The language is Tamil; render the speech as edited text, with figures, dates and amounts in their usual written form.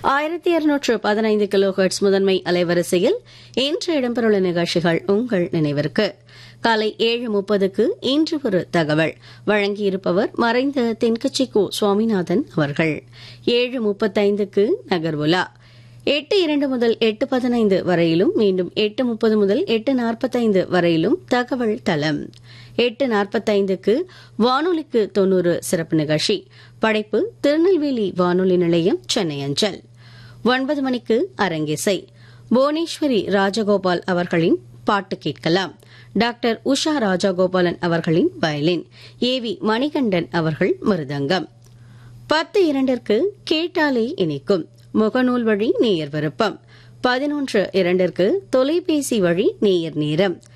1215 கிலோஹெர்ட்ஸ் முதன்மை அலைவரிசையில் இன்று இடம்பெறவுள்ள நிகழ்ச்சிகள் உங்கள் நினைவிற்கு. காலை 7:30க்கு இன்று ஒரு தகவல் வழங்கியிருப்பவர் மறைந்த தென்கட்சி கோ சுவாமிநாதன் அவர்கள். 7:35க்கு நகர்வுலா. 8:02 முதல் 8:15 வரையிலும், மீண்டும் 8:30 முதல் 8:45 வரையிலும் தகவல் தளம். 8:45க்கு வானொலிக்கு 90 சிறப்பு நிகழ்ச்சி. படைப்பு திருநெல்வேலி வானொலி நிலையம், சென்னை அஞ்சல். 9 மணிக்கு அரங்கிசை. புவனேஸ்வரி ராஜகோபால் அவர்களின் பாட்டு கேட்கலாம். டாக்டர் உஷா ராஜகோபாலன் அவர்களின் வயலின், ஏவி மணிகண்டன் அவர்கள் மிருதங்கம். 10:02ற்கு கேட்டாலே இனிக்கும் முகநூல் வழி நேயர் விருப்பம். 11:02ற்கு தொலைபேசி வழி நேயர் நேரம்.